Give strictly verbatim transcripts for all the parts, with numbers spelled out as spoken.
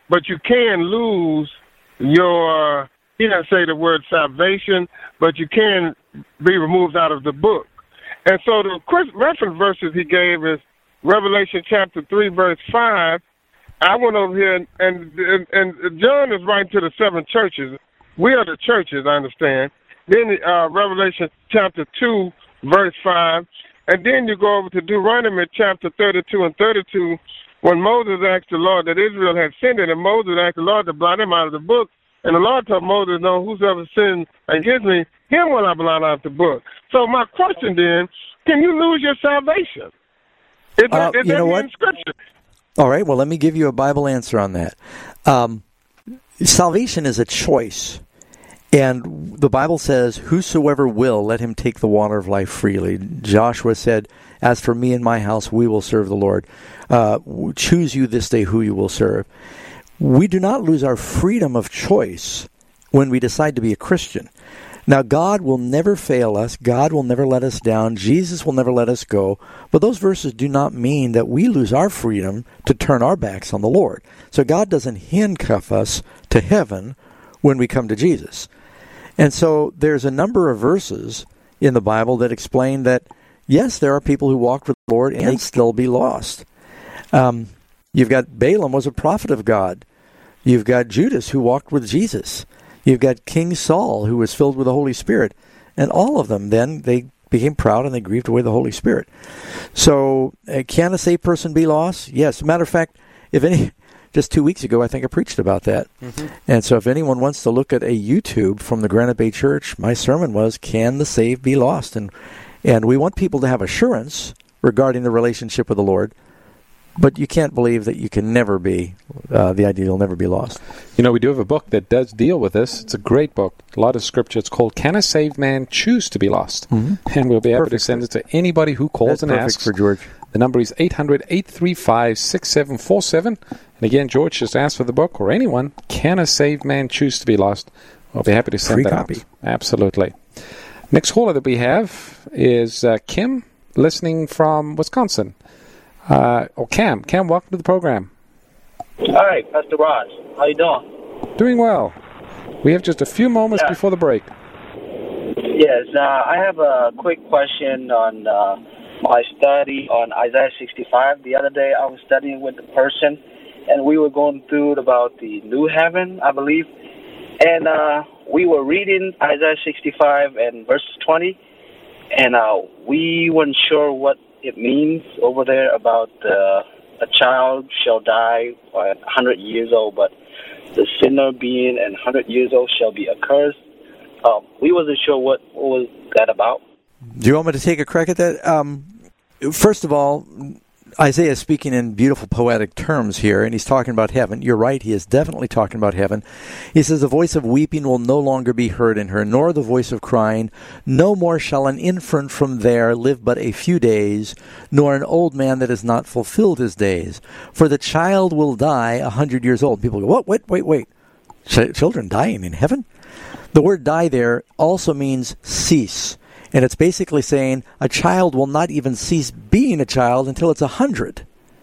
but you can lose your, he didn't say the word salvation, but you can be removed out of the book. And so the reference verses he gave is Revelation chapter three, verse five. I went over here, and, and, and John is writing to the seven churches. We are the churches, I understand. Then uh, Revelation chapter two, verse five. And then you go over to Deuteronomy chapter thirty-two and thirty-two, when Moses asked the Lord that Israel had sinned, and Moses asked the Lord to blot him out of the book. And the Lord told Moses, no, whosoever sins against me, him will I blot out of the book. So my question then, can you lose your salvation? Is uh, that, is you that know in what? Scripture? All right, well, let me give you a Bible answer on that. Um, salvation is a choice. And the Bible says, whosoever will, let him take the water of life freely. Joshua said, as for me and my house, we will serve the Lord. Uh, choose you this day who you will serve. We do not lose our freedom of choice when we decide to be a Christian. Now, God will never fail us. God will never let us down. Jesus will never let us go. But those verses do not mean that we lose our freedom to turn our backs on the Lord. So God doesn't handcuff us to heaven when we come to Jesus. And so there's a number of verses in the Bible that explain that, yes, there are people who walked with the Lord and still be lost. Um, you've got Balaam was a prophet of God. You've got Judas who walked with Jesus. You've got King Saul who was filled with the Holy Spirit. And all of them then, they became proud and they grieved away the Holy Spirit. So uh, can a saved person be lost? Yes. As a matter of fact, if any... Just two weeks ago, I think I preached about that. Mm-hmm. And so if anyone wants to look at a YouTube from the Granite Bay Church, my sermon was, Can the Saved Be Lost? And and we want people to have assurance regarding the relationship with the Lord, but you can't believe that you can never be, uh, the idea you'll never be lost. You know, we do have a book that does deal with this. It's a great book, a lot of scripture. It's called Can a Saved Man Choose to Be Lost? Mm-hmm. And we'll be happy Perfect. to send it to anybody who calls That's and perfect asks. for George. The number is eight hundred, eight three five, six seven four seven. And again, George just asked for the book, or anyone, Can a Saved Man Choose to Be Lost? We'll be happy to send Free that copy. out. Absolutely. Next caller that we have is uh, Kim, listening from Wisconsin. Uh, or Cam. Cam, welcome to the program. Hi, Pastor Ross. How you doing? Doing well. We have just a few moments Yeah. before the break. Yes, uh, I have a quick question on uh, my study on Isaiah sixty-five. The other day I was studying with a person, and we were going through about the new heaven, I believe. And uh, we were reading Isaiah sixty-five and verse twenty, and uh, we weren't sure what it means over there about uh, a child shall die at one hundred years old, but the sinner being one hundred years old shall be accursed. Um, we wasn't sure what, what was that about. Do you want me to take a crack at that? Um, first of all, Isaiah is speaking in beautiful poetic terms here, and he's talking about heaven. You're right, he is definitely talking about heaven. He says, the voice of weeping will no longer be heard in her, nor the voice of crying. No more shall an infant from there live but a few days, nor an old man that has not fulfilled his days. For the child will die a hundred years old. People go, what? Wait, wait, wait. Ch- children dying in heaven? The word die there also means cease. And it's basically saying a child will not even cease being a child until it's a hundred.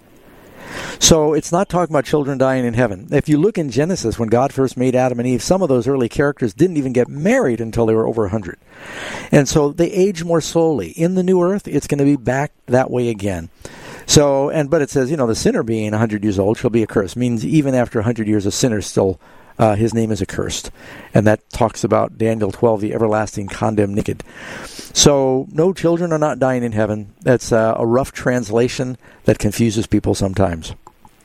So it's not talking about children dying in heaven. If you look in Genesis, when God first made Adam and Eve, some of those early characters didn't even get married until they were over a hundred. And so they age more slowly. In the new earth, it's going to be back that way again. So, and but it says, you know, the sinner being a hundred years old shall be accursed. Means even after a hundred years, a sinner still Uh, his name is accursed. And that talks about Daniel twelve, the everlasting condemned naked. So, no, children are not dying in heaven. That's uh, a rough translation that confuses people sometimes.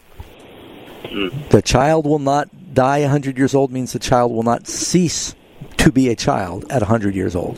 Mm. The child will not die one hundred years old means the child will not cease to be a child at one hundred years old.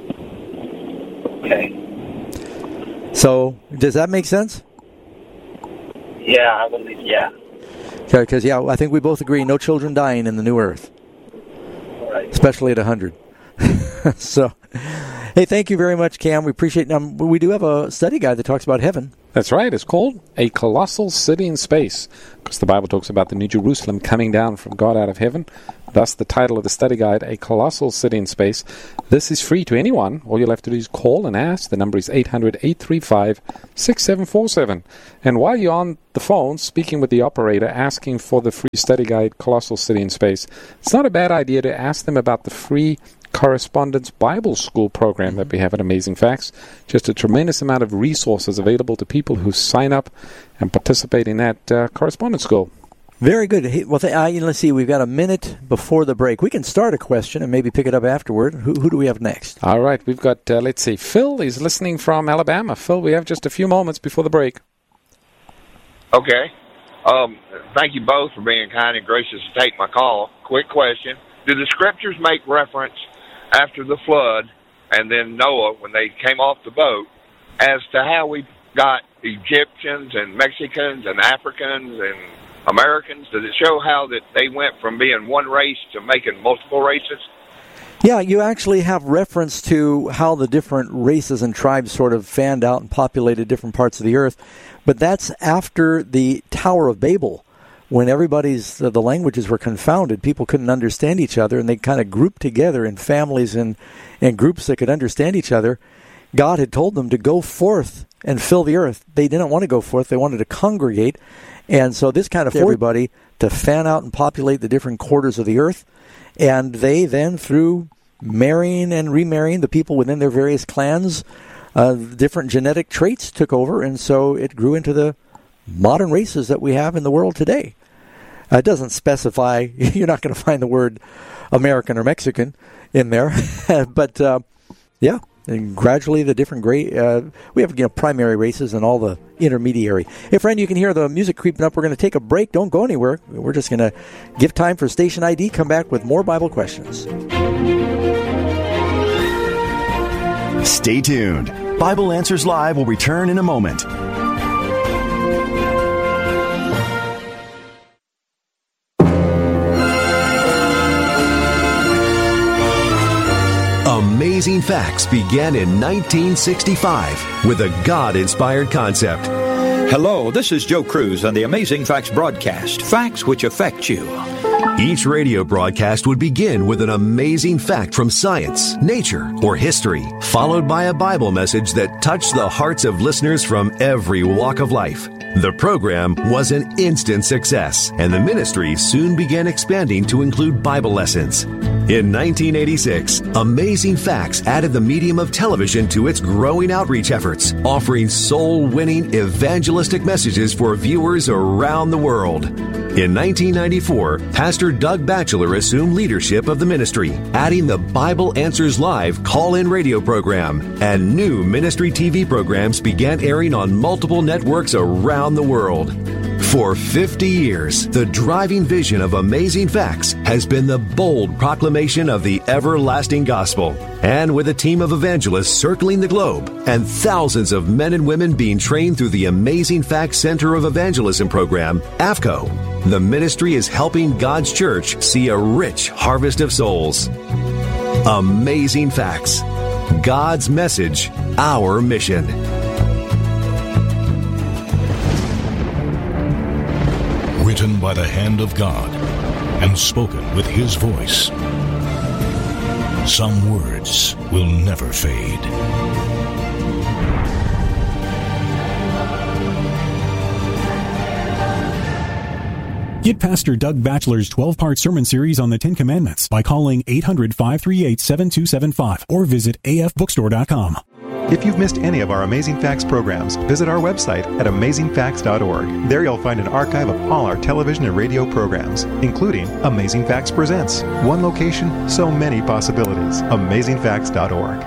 Okay. So, does that make sense? Yeah, I believe, yeah. Because, yeah, I think we both agree, no children dying in the new earth. All right. Especially at one hundred. So, Hey, thank you very much, Cam. We appreciate it. Um, we do have a study guide that talks about heaven. That's right. It's called A Colossal City in Space, because the Bible talks about the New Jerusalem coming down from God out of heaven. Thus, the title of the study guide, A Colossal City in Space. This is free to anyone. All you'll have to do is call and ask. The number is eight hundred, eight three five, six seven four seven. And while you're on the phone, speaking with the operator, asking for the free study guide, Colossal City in Space, it's not a bad idea to ask them about the free Correspondence Bible School program that we have at Amazing Facts. Just a tremendous amount of resources available to people who sign up and participate in that uh, correspondence school. Very good. Hey, well, th- uh, let's see. We've got a minute before the break. We can start a question and maybe pick it up afterward. Who, who do we have next? All right. We've got, uh, let's see, Phil is listening from Alabama. Phil, we have just a few moments before the break. Okay. Um, thank you both for being kind and gracious to take my call. Quick question. Do the scriptures make reference after the flood and then Noah, when they came off the boat, as to how we got Egyptians and Mexicans and Africans and Americans? Does it show how that they went from being one race to making multiple races? Yeah, you actually have reference to how the different races and tribes sort of fanned out and populated different parts of the earth. But that's after the Tower of Babel, when everybody's, uh, the languages were confounded. People couldn't understand each other, and they kind of grouped together in families and, and groups that could understand each other. God had told them to go forth and fill the earth. They didn't want to go forth. They wanted to congregate. And so this kind of forced everybody to fan out and populate the different quarters of the earth. And they then, through marrying and remarrying the people within their various clans, uh, different genetic traits took over. And so it grew into the modern races that we have in the world today. Uh, it doesn't specify, you're not going to find the word American or Mexican in there. But, uh, yeah, and gradually the different great, uh, we have, you know, primary races and all the intermediary. Hey, friend, you can hear the music creeping up. We're going to take a break. Don't go anywhere. We're just going to give time for station I D. Come back with more Bible questions. Stay tuned. Bible Answers Live will return in a moment. Amazing Facts began in nineteen sixty-five with a God-inspired concept. Hello, this is Joe Cruz on the Amazing Facts broadcast, facts which affect you. Each radio broadcast would begin with an amazing fact from science, nature, or history, followed by a Bible message that touched the hearts of listeners from every walk of life. The program was an instant success, and the ministry soon began expanding to include Bible lessons. In nineteen eighty-six, Amazing Facts added the medium of television to its growing outreach efforts, offering soul-winning evangelistic messages for viewers around the world. In nineteen ninety-four, Pastor Doug Batchelor assumed leadership of the ministry, adding the Bible Answers Live call-in radio program, and new ministry T V programs began airing on multiple networks around the world. For fifty years, the driving vision of Amazing Facts has been the bold proclamation of the everlasting gospel. And with a team of evangelists circling the globe and thousands of men and women being trained through the Amazing Facts Center of Evangelism program, A F C O, the ministry is helping God's church see a rich harvest of souls. Amazing Facts. God's message, our mission. Written by the hand of God and spoken with His voice. Some words will never fade. Get Pastor Doug Batchelor's twelve-part sermon series on the Ten Commandments by calling eight hundred, five three eight, seven two seven five or visit a f bookstore dot com. If you've missed any of our Amazing Facts programs, visit our website at amazing facts dot org. There you'll find an archive of all our television and radio programs, including Amazing Facts Presents. One location, so many possibilities. amazing facts dot org.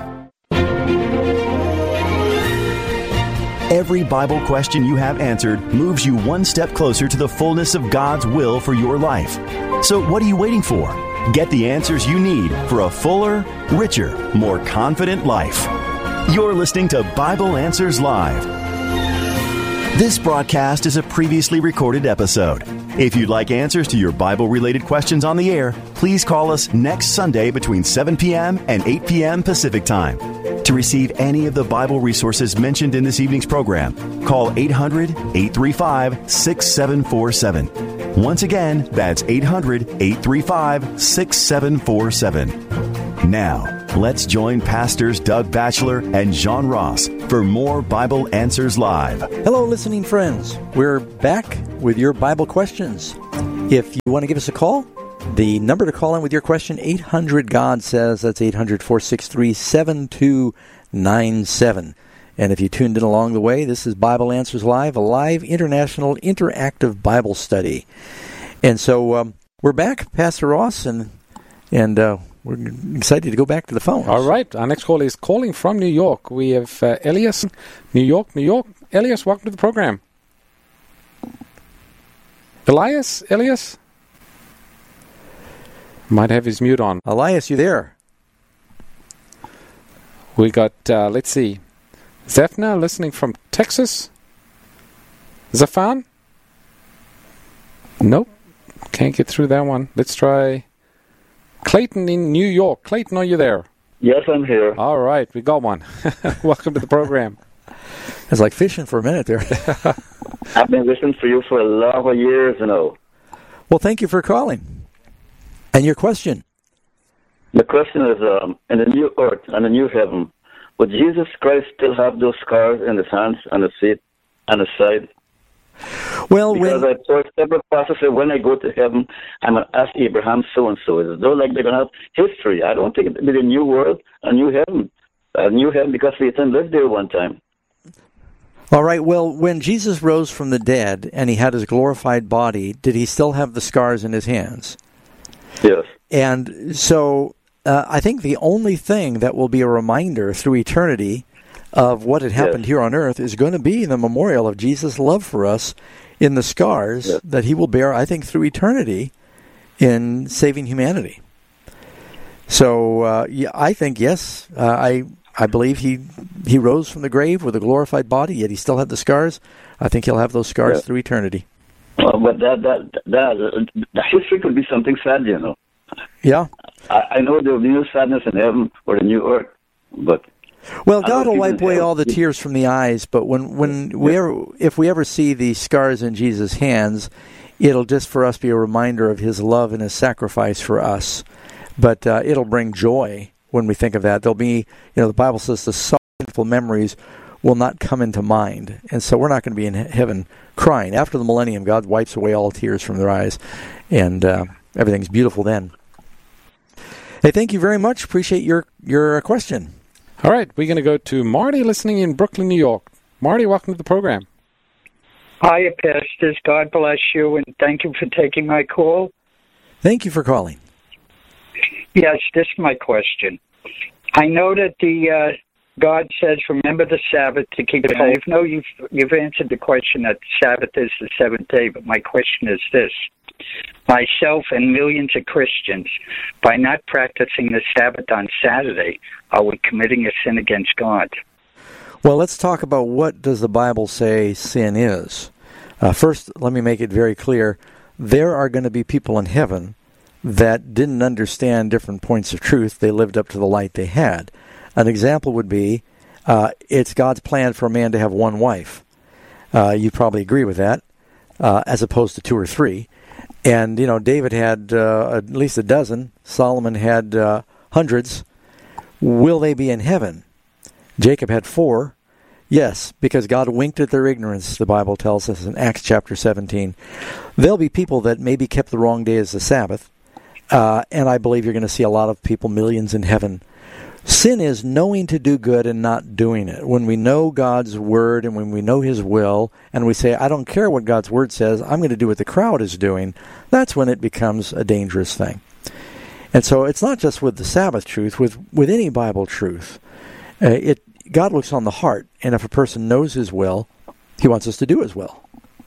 Every Bible question you have answered moves you one step closer to the fullness of God's will for your life. So what are you waiting for? Get the answers you need for a fuller, richer, more confident life. You're listening to Bible Answers Live. This broadcast is a previously recorded episode. If you'd like answers to your Bible-related questions on the air, please call us next Sunday between seven p.m. and eight p.m. Pacific Time. To receive any of the Bible resources mentioned in this evening's program, call eight hundred, eight three five, six seven four seven. Once again, that's eight hundred, eight three five, six seven four seven. Now, let's join Pastors Doug Batchelor and John Ross for more Bible Answers Live. Hello, listening friends. We're back with your Bible questions. If you want to give us a call, the number to call in with your question, eight hundred God says, that's eight hundred, four six three, seven two nine seven. And if you tuned in along the way, this is Bible Answers Live, a live international interactive Bible study. And so um, we're back, Pastor Ross, and and uh, we're excited to go back to the phone. All right. Our next call is calling from New York. We have uh, Elias, New York, New York. Elias, welcome to the program. Elias? Elias? Might have his mute on. Elias, you there? We got, uh, let's see, Zephna listening from Texas. Zafan? Nope. Can't get through that one. Let's try Clayton in New York. Clayton, are you there? Yes, I'm here. All right, we got one. Welcome to the program. It's like fishing for a minute there. I've been listening for you for a lot of years, you know. Well, thank you for calling. And your question? The question is, um, in the new earth and the new heaven, would Jesus Christ still have those scars in his hands and his feet and his side? Well, because when... I told several pastors that when I go to heaven, I'm going to ask Abraham so-and-so. It's though like they're going to have history. I don't think it'll be a new world, a new heaven. A new heaven because Satan lived there one time. All right, well, when Jesus rose from the dead and he had his glorified body, did he still have the scars in his hands? Yes. And so uh, I think the only thing that will be a reminder through eternity of what had happened yes. here on earth is going to be the memorial of Jesus' love for us in the scars yes. that he will bear, I think, through eternity in saving humanity. So uh, yeah, I think, yes, uh, I I believe he he rose from the grave with a glorified body, yet he still had the scars. I think he'll have those scars yes. through eternity. Well, but that, that, that, that history could be something sad, you know. Yeah. I, I know there will be no sadness in heaven or the new earth, but... Well, God will wipe away all the tears from the eyes, but when, when we ever, if we ever see the scars in Jesus' hands, it'll just for us be a reminder of his love and his sacrifice for us. But uh, it'll bring joy when we think of that. There'll be, you know, the Bible says the sorrowful memories will not come into mind. And so we're not going to be in heaven crying. After the millennium, God wipes away all tears from their eyes, and uh, everything's beautiful then. Hey, thank you very much. Appreciate your, your question. All right, we're going to go to Marty listening in Brooklyn, New York. Marty, welcome to the program. Hi, Pastors. God bless you, and thank you for taking my call. Thank you for calling. Yes, this is my question. I know that the... Uh, God says, remember the Sabbath to keep it holy. No, you've, you've answered the question that Sabbath is the seventh day, but my question is this. Myself and millions of Christians, by not practicing the Sabbath on Saturday, are we committing a sin against God? Well, let's talk about what does the Bible say sin is. Uh, first, let me make it very clear. There are going to be people in heaven that didn't understand different points of truth. They lived up to the light they had. An example would be, uh, it's God's plan for a man to have one wife. Uh, you probably agree with that, uh, as opposed to two or three. And, you know, David had uh, at least a dozen. Solomon had uh, hundreds. Will they be in heaven? Jacob had four. Yes, because God winked at their ignorance, the Bible tells us in Acts chapter seventeen. There'll be people that maybe kept the wrong day as the Sabbath. Uh, and I believe you're going to see a lot of people, millions in heaven. Sin is knowing to do good and not doing it. When we know God's word and when we know his will, and we say, I don't care what God's word says, I'm going to do what the crowd is doing, that's when it becomes a dangerous thing. And so it's not just with the Sabbath truth, with, with any Bible truth. Uh, it God looks on the heart, and if a person knows his will, he wants us to do his will.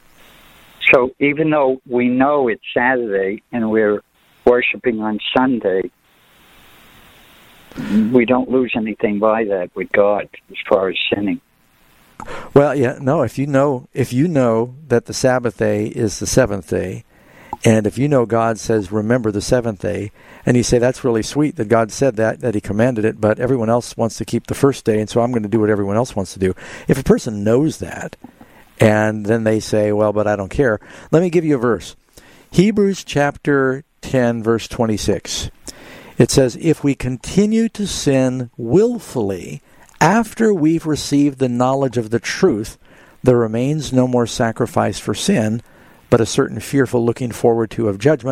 So even though we know it's Saturday and we're worshiping on Sunday, we don't lose anything by that with God as far as sinning. Well, yeah, no, if you know if you know that the Sabbath day is the seventh day, And if you know God says, remember the seventh day, and you say, that's really sweet that God said that, that he commanded it, but everyone else wants to keep the first day, and so I'm going to do what everyone else wants to do. If a person knows that, and then they say, well, but I don't care, let me give you a verse. Hebrews chapter ten, verse twenty-six. It says, if we continue to sin willfully after we've received the knowledge of the truth, there remains no more sacrifice for sin, but a certain fearful looking forward to of judgment.